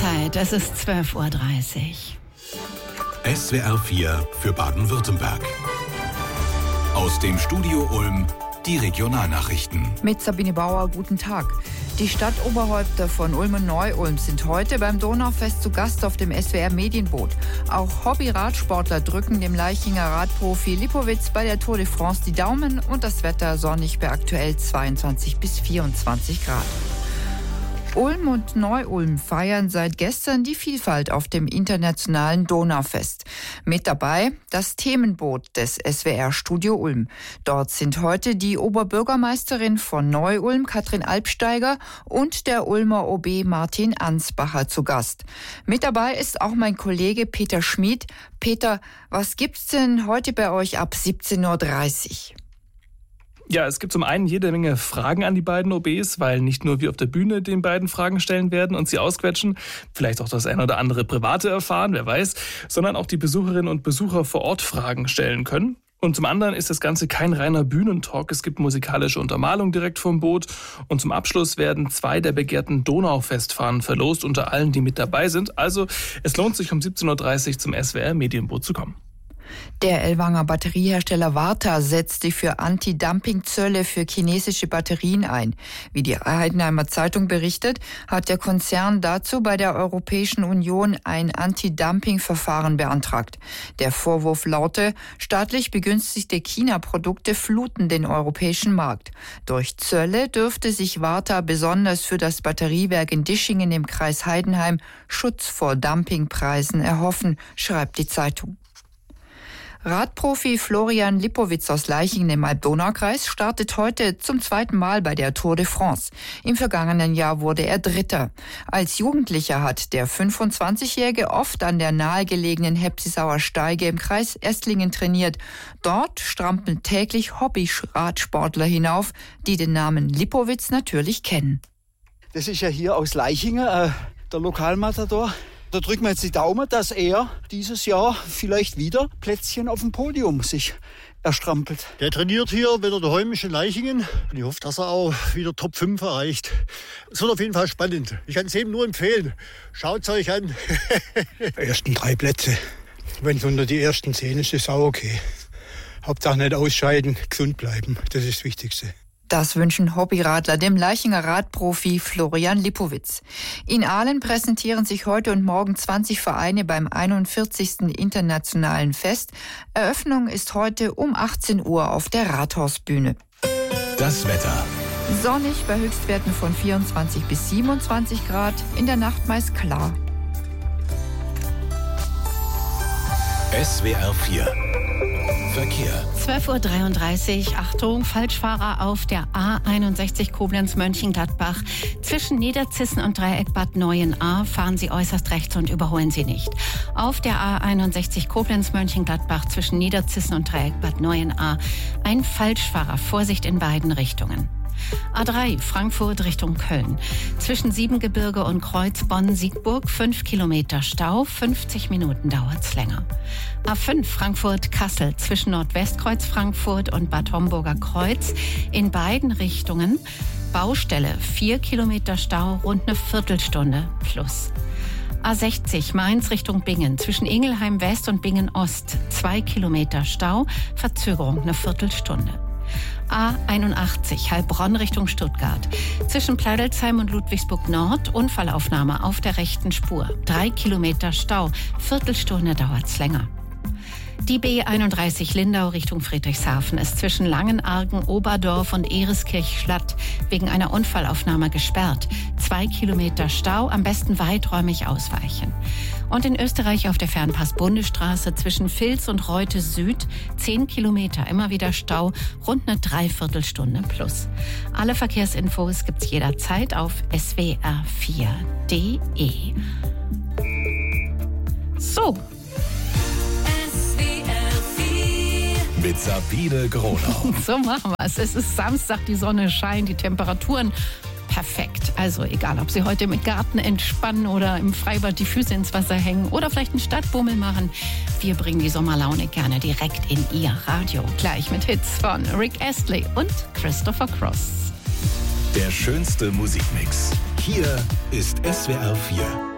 Zeit, es ist 12:30 Uhr. SWR 4 für Baden-Württemberg. Aus dem Studio Ulm die Regionalnachrichten. Mit Sabine Bauer, guten Tag. Die Stadtoberhäupter von Ulm und Neu-Ulm sind heute beim Donaufest zu Gast auf dem SWR Medienboot. Auch Hobby-Radsportler drücken dem Laichinger Radprofi Lipowitz bei der Tour de France die Daumen und das Wetter sonnig bei aktuell 22 bis 24 Grad. Ulm und Neu-Ulm feiern seit gestern die Vielfalt auf dem internationalen Donaufest. Mit dabei das Themenboot des SWR Studio Ulm. Dort sind heute die Oberbürgermeisterin von Neu-Ulm, Katrin Alpsteiger, und der Ulmer OB Martin Ansbacher zu Gast. Mit dabei ist auch mein Kollege Peter Schmid. Peter, was gibt's denn heute bei euch ab 17:30 Uhr? Ja, es gibt zum einen jede Menge Fragen an die beiden OBs, weil nicht nur wir auf der Bühne den beiden Fragen stellen werden und sie ausquetschen, vielleicht auch das ein oder andere Private erfahren, wer weiß, sondern auch die Besucherinnen und Besucher vor Ort Fragen stellen können. Und zum anderen ist das Ganze kein reiner Bühnentalk. Es gibt musikalische Untermalung direkt vom Boot. Und zum Abschluss werden 2 der begehrten Donaufestfahnen verlost unter allen, die mit dabei sind. Also es lohnt sich um 17:30 Uhr zum SWR Medienboot zu kommen. Der Ellwanger Batteriehersteller Varta setzt sich für Anti-Dumping-Zölle für chinesische Batterien ein. Wie die Heidenheimer Zeitung berichtet, hat der Konzern dazu bei der Europäischen Union ein Anti-Dumping-Verfahren beantragt. Der Vorwurf laute, staatlich begünstigte China-Produkte fluten den europäischen Markt. Durch Zölle dürfte sich Varta besonders für das Batteriewerk in Dischingen im Kreis Heidenheim Schutz vor Dumpingpreisen erhoffen, schreibt die Zeitung. Radprofi Florian Lipowitz aus Laichingen im Alb-Donau-Kreis startet heute zum 2. Mal bei der Tour de France. Im vergangenen Jahr wurde er Dritter. Als Jugendlicher hat der 25-Jährige oft an der nahegelegenen Hepsisauer Steige im Kreis Esslingen trainiert. Dort strampeln täglich Hobby-Radsportler hinauf, die den Namen Lipowitz natürlich kennen. Das ist ja hier aus Laichingen, der Lokalmatador. Da drücken wir jetzt die Daumen, dass er dieses Jahr vielleicht wieder Plätzchen auf dem Podium sich erstrampelt. Der trainiert hier wieder daheim in Laichingen. Und ich hoffe, dass er auch wieder Top 5 erreicht. Es wird auf jeden Fall spannend. Ich kann es eben nur empfehlen. Schaut es euch an. Die ersten 3 Plätze. Wenn es unter die ersten 10 ist, ist auch okay. Hauptsache nicht ausscheiden, gesund bleiben. Das ist das Wichtigste. Das wünschen Hobbyradler dem Laichinger Radprofi Florian Lipowitz. In Aalen präsentieren sich heute und morgen 20 Vereine beim 41. Internationalen Fest. Eröffnung ist heute um 18 Uhr auf der Rathausbühne. Das Wetter. Sonnig bei Höchstwerten von 24 bis 27 Grad, in der Nacht meist klar. SWR 4 Verkehr. 12:33 Uhr, Achtung, Falschfahrer auf der A61 Koblenz-Mönchengladbach. Zwischen Niederzissen und Dreieck Bad Neuenahr fahren Sie äußerst rechts und überholen Sie nicht. Auf der A61 Koblenz-Mönchengladbach zwischen Niederzissen und Dreieck Bad Neuenahr ein Falschfahrer. Vorsicht in beiden Richtungen. A3 Frankfurt Richtung Köln. Zwischen Siebengebirge und Kreuz Bonn-Siegburg 5 Kilometer Stau, 50 Minuten dauert's länger. A5 Frankfurt-Kassel zwischen Nordwestkreuz Frankfurt und Bad Homburger Kreuz in beiden Richtungen. Baustelle 4 Kilometer Stau, rund eine Viertelstunde plus. A60 Mainz Richtung Bingen zwischen Ingelheim West und Bingen Ost 2 Kilometer Stau, Verzögerung eine Viertelstunde. A81 Heilbronn Richtung Stuttgart. Zwischen Pleidelsheim und Ludwigsburg Nord Unfallaufnahme auf der rechten Spur. 3 Kilometer Stau, Viertelstunde dauert's länger. Die B31 Lindau Richtung Friedrichshafen ist zwischen Langenargen, Oberdorf und Ereskirch-Schlatt wegen einer Unfallaufnahme gesperrt. 2 Kilometer Stau, am besten weiträumig ausweichen. Und in Österreich auf der Fernpass-Bundesstraße zwischen Vils und Reute Süd 10 Kilometer, immer wieder Stau, rund eine Dreiviertelstunde plus. Alle Verkehrsinfos gibt's jederzeit auf swr4.de. So. Mit Sabine Gronau. So machen wir es. Es ist Samstag, die Sonne scheint, die Temperaturen perfekt. Also egal, ob Sie heute mit Garten entspannen oder im Freibad die Füße ins Wasser hängen oder vielleicht einen Stadtbummel machen. Wir bringen die Sommerlaune gerne direkt in Ihr Radio. Gleich mit Hits von Rick Astley und Christopher Cross. Der schönste Musikmix. Hier ist SWR 4.